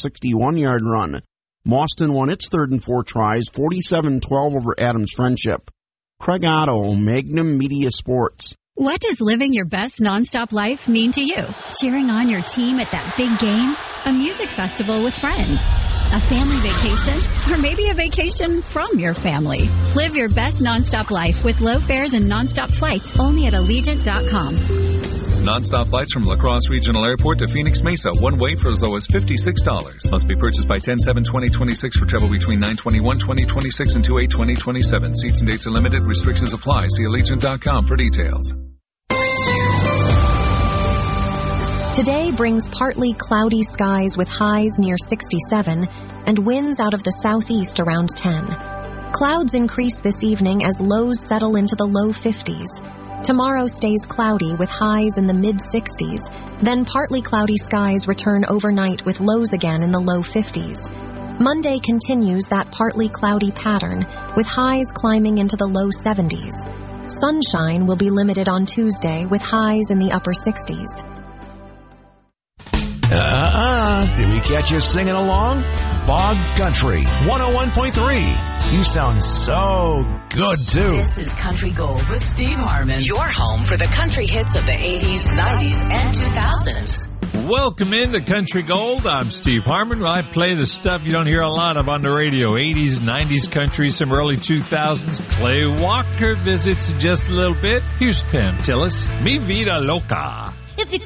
61-yard run. Mauston won its third and four tries, 47-12 over Adams Friendship. Craig Otto, Magnum Media Sports. What does living your best nonstop life mean to you? Cheering on your team at that big game? A music festival with friends? A family vacation? Or maybe a vacation from your family? Live your best nonstop life with low fares and nonstop flights only at Allegiant.com. Non-stop flights from La Crosse Regional Airport to Phoenix Mesa, one way for as low as $56. Must be purchased by 10/7/2026 for travel between 9/21/2026 and 2/8/2027. Seats and dates are limited. Restrictions apply. See Allegiant.com for details. Today brings partly cloudy skies with highs near 67 and winds out of the southeast around 10. Clouds increase this evening as lows settle into the low 50s. Tomorrow stays cloudy with highs in the mid-60s. Then partly cloudy skies return overnight with lows again in the low 50s. Monday continues that partly cloudy pattern with highs climbing into the low 70s. Sunshine will be limited on Tuesday with highs in the upper 60s. Did we catch you singing along? Bog Country 101.3. You sound so good, too. This is Country Gold with Steve Harmon. Your home for the country hits of the 80s, 90s, and 2000s. Welcome into Country Gold. I'm Steve Harmon. I play the stuff you don't hear a lot of on the radio. 80s, 90s country, some early 2000s. Clay Walker visits just a little bit. Here's Pam Tillis. Mi Vida Loca. If you